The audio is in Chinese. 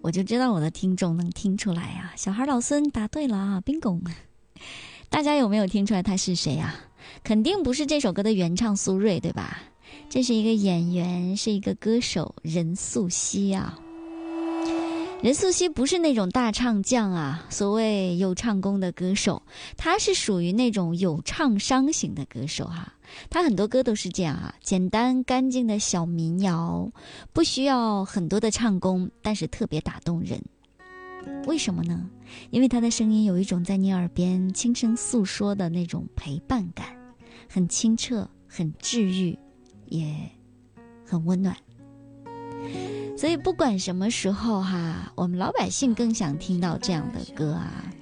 我就知道我的听众能听出来啊。小孩老孙答对了啊，bingo！大家有没有听出来他是谁啊？肯定不是这首歌的原唱苏芮，对吧？这是一个演员，是一个歌手，任素汐啊。任素汐不是那种大唱将啊，所谓有唱功的歌手，她是属于那种有唱伤型的歌手啊。她很多歌都是这样啊，简单干净的小民谣，不需要很多的唱功，但是特别打动人。为什么呢？因为她的声音有一种在你耳边轻声诉说的那种陪伴感，很清澈，很治愈，也很温暖。所以不管什么时候哈，我们老百姓更想听到这样的歌啊。